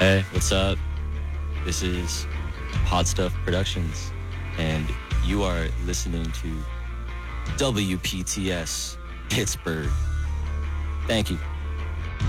Hey, what's up? This is Hot Stuff Productions, and you are listening to WPTS Pittsburgh. Thank you.